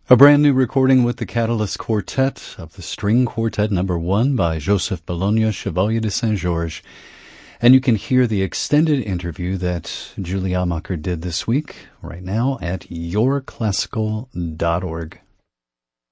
A brand new recording with the Catalyst Quartet of the String Quartet No. 1 by Joseph Bologna, Chevalier de Saint-Georges. And you can hear the extended interview that Julie Amacher did this week, right now, at yourclassical.org.